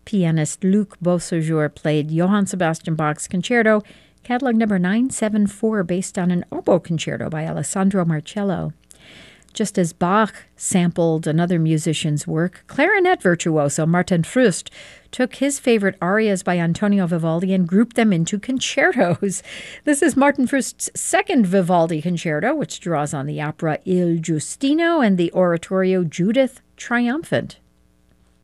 Pianist Luc Beausejour played Johann Sebastian Bach's Concerto, Catalog number 974, based on an oboe concerto by Alessandro Marcello. Just as Bach sampled another musician's work, clarinet virtuoso Martin Früst took his favorite arias by Antonio Vivaldi and grouped them into concertos. This is Martin Früst's second Vivaldi concerto, which draws on the opera Il Giustino and the oratorio Judith Triumphant.